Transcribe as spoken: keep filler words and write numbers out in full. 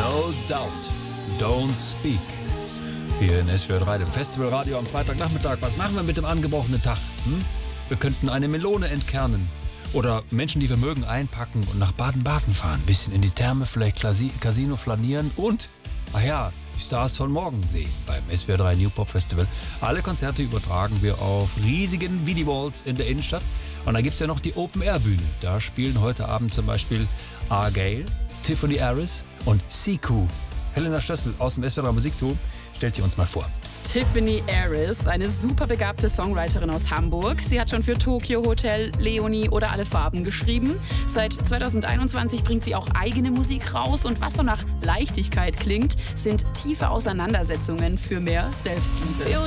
No Doubt, Don't Speak. Hier in S W R drei, dem Festivalradio am Freitagnachmittag. Was machen wir mit dem angebrochenen Tag? Hm? Wir könnten eine Melone entkernen. Oder Menschen, die wir mögen, einpacken und nach Baden-Baden fahren. Ein bisschen in die Therme, vielleicht Klasi- Casino flanieren und, ach ja, die Stars von morgen sehen beim S W R drei New Pop Festival. Alle Konzerte übertragen wir auf riesigen Videowalls in der Innenstadt. Und da gibt es ja noch die Open-Air-Bühne. Da spielen heute Abend zum Beispiel Argale, Tiffany Harris und Siku. Helena Stössel aus dem S W R drei Musiktour stellt sie uns mal vor. Tiffany Harris, eine super begabte Songwriterin aus Hamburg. Sie hat schon für Tokyo Hotel, Leonie oder Alle Farben geschrieben. Seit zweitausendeinundzwanzig bringt sie auch eigene Musik raus. Und was so nach Leichtigkeit klingt, sind tiefe Auseinandersetzungen für mehr Selbstliebe.